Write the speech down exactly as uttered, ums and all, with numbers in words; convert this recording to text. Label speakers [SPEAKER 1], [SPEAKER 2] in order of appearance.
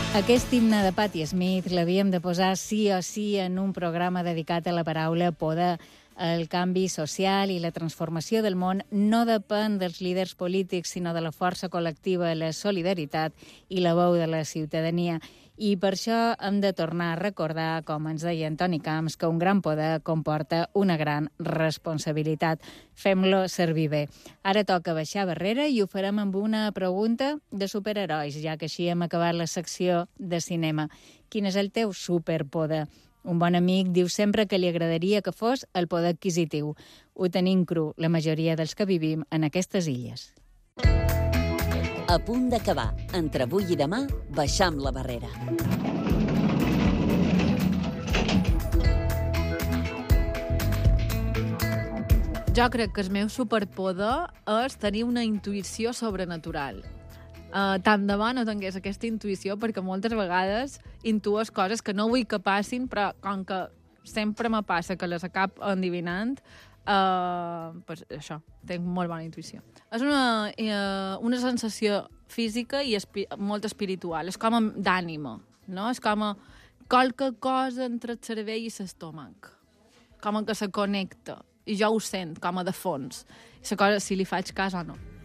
[SPEAKER 1] Aquest himne de Patti Smith l'havíem de posar sí o sí en un programa dedicat a la paraula poder. El canvi social i la transformació del món no depèn dels líders polítics, sinó de la força col·lectiva, la solidaritat i la veu de la ciutadania. I per això hem de tornar a recordar, com ens deia Antoni Camps, que un gran poder comporta una gran responsabilitat. Fem-lo servir bé. Ara toca baixar barrera i ho farem amb una pregunta de superherois, ja que així hem acabat la secció de cinema. Quin és el teu superpoder? Un bon amic diu sempre que li agradaria que fos el poder adquisitiu. Ho tenim cru, la majoria dels que vivim en aquestes illes.
[SPEAKER 2] A punt d'acabar. Entre avui i demà, baixam la barrera.
[SPEAKER 3] Jo crec que el meu superpoder és tenir una intuïció sobrenatural. Uh, tant de bo no tingués aquesta intuïció, perquè moltes vegades intues coses que no vull que passin, però com que sempre me passa que les acabo endivinant, uh, pues això, tinc molt bona intuïció. És una, uh, una sensació física i espi molt espiritual, és com d'ànima, no? És com qualque cosa entre el cervell i l'estómac, com que se connecta, i jo ho sent, com a de fons, i la cosa si li faig cas o no.